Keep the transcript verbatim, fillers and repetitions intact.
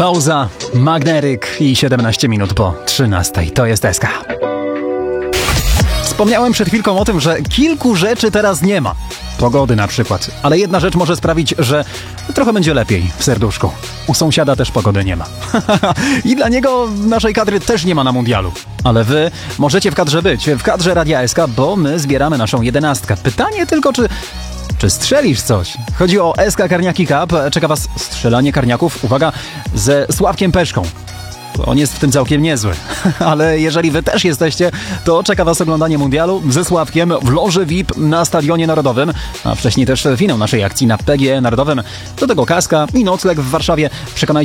Pauza, Magneryk i siedemnaście minut po trzynastej. To jest S K. Wspomniałem przed chwilką o tym, że kilku rzeczy teraz nie ma. Pogody na przykład. Ale jedna rzecz może sprawić, że trochę będzie lepiej w serduszku. U sąsiada też pogody nie ma. I dla niego naszej kadry też nie ma na mundialu. Ale wy możecie w kadrze być, w kadrze Radia S K, bo my zbieramy naszą jedenastkę. Pytanie tylko, czy... Czy strzelisz coś? Chodzi o S K Karniaki Cup. Czeka was strzelanie karniaków, uwaga, ze Sławkiem Peszką. On jest w tym całkiem niezły. Ale jeżeli wy też jesteście, to czeka was oglądanie mundialu ze Sławkiem w loży V I P na Stadionie Narodowym, a wcześniej też finał naszej akcji na P G E Narodowym. Do tego kaska i nocleg w Warszawie. Przekonajcie